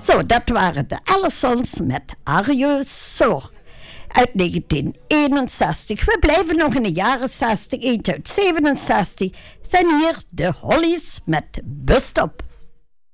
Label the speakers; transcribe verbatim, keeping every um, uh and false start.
Speaker 1: Zo, dat waren de Allisons met Arius Zo. Uit negentien eenenzestig. We blijven nog in de jaren zestig. Eentje uit zevenenzestig. Zijn hier de Hollies met Busstop.